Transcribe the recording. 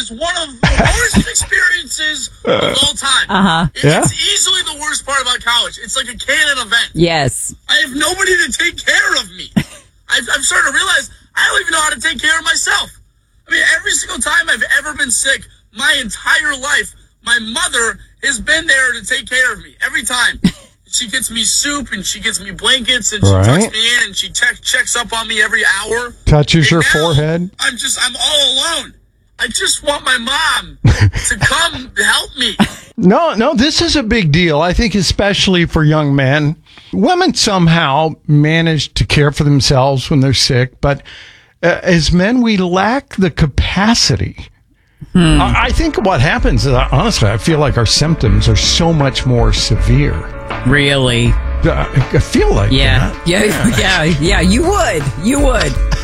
is one of the worst experiences of all time. Uh-huh. It's easily the worst part about college. It's like a canon event. Yes. I have nobody to take care of me. I'm starting to realize I don't even know how to take care of myself. I mean, every single time I've ever been sick, my entire life, my mother has been there to take care of me. Every time. She gets me soup, and she gets me blankets, and she tucks me in, and she checks up on me every hour. Touches your forehead. I'm all alone. I just want my mom to come help me. No, this is a big deal. I think especially for young men. Women somehow manage to care for themselves when they're sick, but as men, we lack the capacity. I think what happens is, honestly, I feel like our symptoms are so much more severe. Really? I feel like that. Yeah, you would.